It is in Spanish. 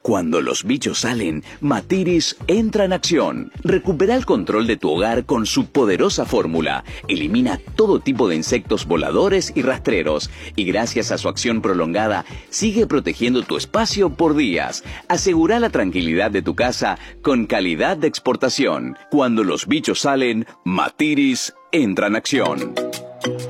Cuando los bichos salen, Matiris entra en acción. Recupera el control de tu hogar con su poderosa fórmula. Elimina todo tipo de insectos voladores y rastreros. Y gracias a su acción prolongada, sigue protegiendo tu espacio por días. Asegura la tranquilidad de tu casa con calidad de exportación. Cuando los bichos salen, Matiris entra en acción.